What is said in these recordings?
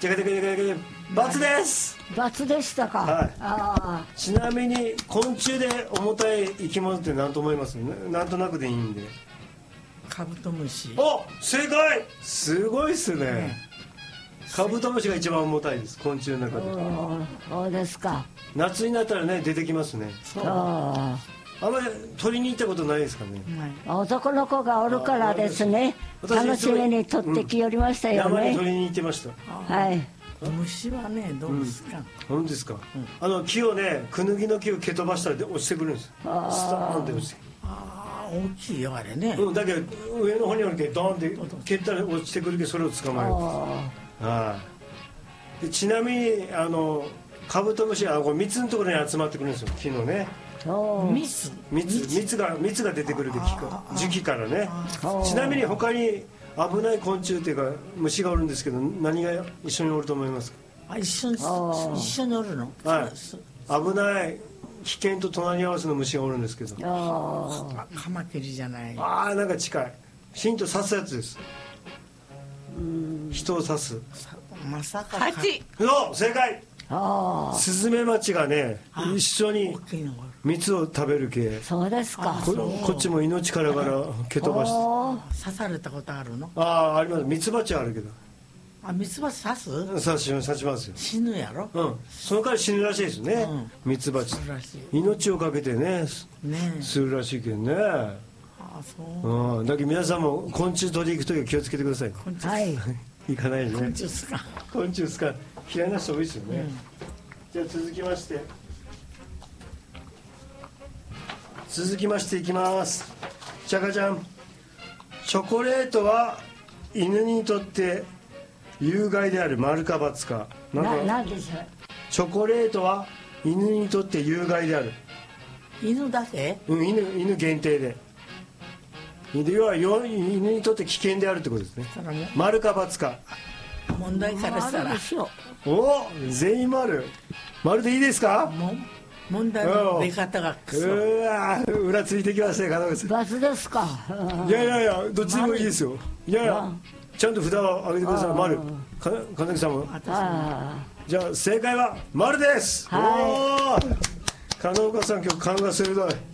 じゃがじゃがじゃがじゃが×です。 ×でしたか。 はい。 あちなみに昆虫で重たい生き物って何と思います？なんとなくでいいんで。 カブトムシ。 お、正解。すごいっすね。カブトムシが一番重たいです、昆虫の中で。 そうですか。 夏になったらね出てきますね。 あんまり取りに行ったことないですかね。 男の子がおるからですね、楽しみに取ってきよりましたよね。 山に取りに行ってました。 はい。 虫はねどうですか。 本当ですか。木をね、クヌギの木を蹴飛ばしたら落ちてくるんです。スターンって落ちて。 大きいよあれね。 だけど上の方に降りてドーンって蹴ったら落ちてくるけど、それを捕まえる。はい。ちなみにカブトムシは蜜のところに集まってくるんですよ、木のね。蜜が出てくる時期からね。ちなみに他に危ない昆虫っていうか虫がおるんですけど、何が一緒におると思いますか？ 一緒におるの。 はい。危ない危険と隣り合わせの虫がおるんですけど。 カマキリじゃない。 なんか近い。ヒント刺すやつです。人を刺す。 まさか。 そう、正解。スズメバチがね一緒に蜜を食べる系。 そうですか。 こっちも命からがら蹴飛ばして刺されたことあるの？ あります。ミツバチはあるけど。 ミツバチ刺す？ 刺しますよ。 死ぬやろ。 その代わり死ぬらしいですね、ミツバチ。命をかけてねするらしいけどね。だけど皆さんも昆虫取り行くときは気をつけてください。 はい。 行かないでね。 昆虫すか。 昆虫すか。嫌いな人多いですよね。じゃあ続きましていきます。じゃがじゃん。チョコレートは犬にとって有害である。丸か×か。 何でしょう。 チョコレートは犬にとって有害である。 犬だけ？ 犬限定で。要は犬にとって危険であるってことですね。丸か×か。 問題からしたら。 全員丸でいいですか？ 問題の出方がクソ。 裏ついてきましたね、金子さん。 ×ですか。 いやどっちでもいいですよ。ちゃんと札を上げてください。丸。金子さんも。じゃあ正解は丸です。金岡さん、今日勘が鋭い。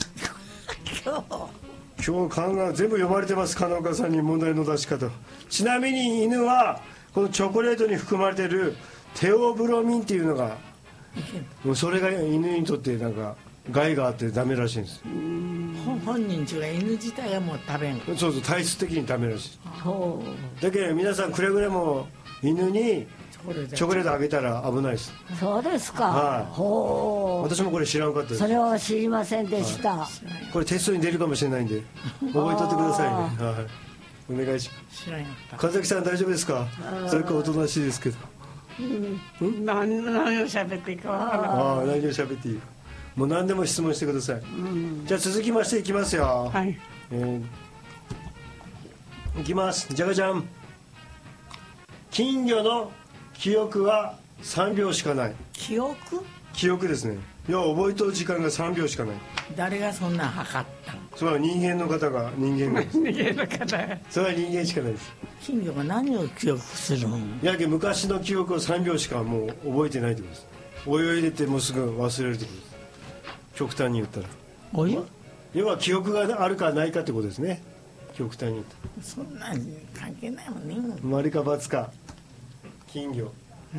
今日勘が全部読まれてます。金岡さんに問題の出し方。ちなみに犬はこのチョコレートに含まれているテオブロミンっていうのが、それが犬にとってなんか害があってダメらしいんです。 本人ちが犬自体はもう食べん。 そう、体質的にダメらしい。だけど皆さんくれぐれも犬にチョコレートあげたら危ないです。 そうですか。 私もこれ知らんかったです。 それは知りませんでした。 これテストに出るかもしれないんで覚えとってくださいね。お願いします。 知らんかった。 神崎さん大丈夫ですか？それかおとなしいですけど。 何を喋っていいか分からない。 何を喋っていいか。もう何でも質問してください。じゃあ続きましていきますよ。いきます。じゃがじゃん。金魚の記憶は3秒しかない。 記憶ですね。覚えとる時間が3秒しかない。 誰がそんなん測ったの？ それは人間の方が。人間の方。それは人間しかないです。 金魚が何を記憶するの？ 昔の記憶を3秒しかもう覚えてないってことです。泳いでてもうすぐ忘れるってことです。極端に言ったら。要は記憶があるかないかってことですね。極端に言ったら。 そんなん関係ないもんね。 丸か×か。金魚。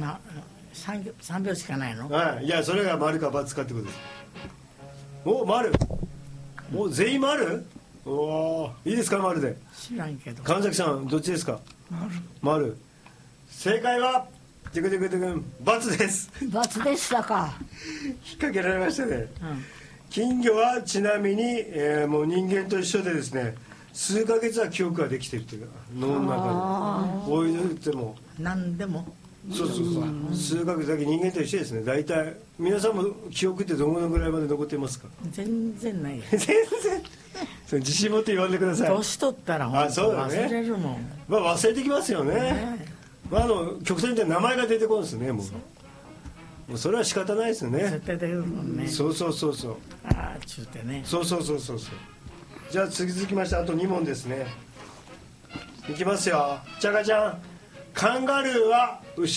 3秒しかないの？ それが丸か×かってことです。丸。全員丸？いいですか？丸で。 知らんけど。 神崎さんどっちですか？丸。正解は×です。 ×でしたか。 引っ掛けられましたね。金魚はちなみに、もう人間と一緒でですね、数ヶ月は記憶ができているというか、脳の中に置いても何でも。 そう数ヶ月だけ。人間と一緒ですね。大体皆さんも記憶ってどのぐらいまで残っていますか？ 全然ない。 全然。自信持って言わんでください。 年取ったら忘れるもん。 忘れてきますよね。極端に言ったら名前が出てこるんですね。もうそれは仕方ないですよね。 絶対出るもんね。 そう。 中ってね。 そう。じゃあ続きましてあと2問ですね。いきますよ。じゃがじゃん。カンガルーは後